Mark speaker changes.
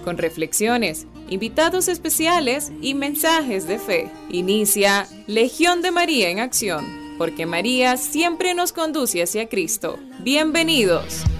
Speaker 1: con reflexiones, invitados especiales y mensajes de fe. Inicia Legión de María en Acción, porque María siempre nos conduce hacia Cristo. Bienvenidos.